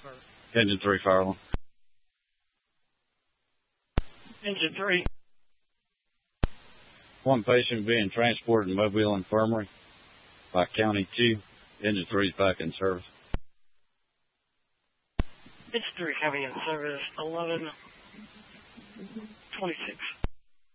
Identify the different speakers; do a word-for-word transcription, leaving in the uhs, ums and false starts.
Speaker 1: Engine three, fire alarm.
Speaker 2: Engine three.
Speaker 1: One patient being transported to Mobile Infirmary by County two. Engine three is back in service.
Speaker 2: Engine three coming in service eleven twenty-six.